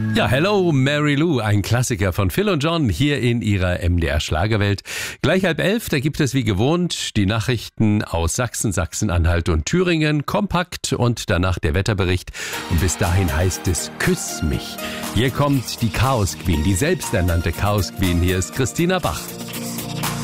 Ja, Hello Mary Lou, ein Klassiker von Phil und John hier in ihrer MDR Schlagerwelt. Gleich 10:30, da gibt es wie gewohnt die Nachrichten aus Sachsen, Sachsen-Anhalt und Thüringen, kompakt und danach der Wetterbericht. Und bis dahin heißt es Küss mich. Hier kommt die Chaos Queen, die selbsternannte Chaos Queen. Hier ist Christina Bach.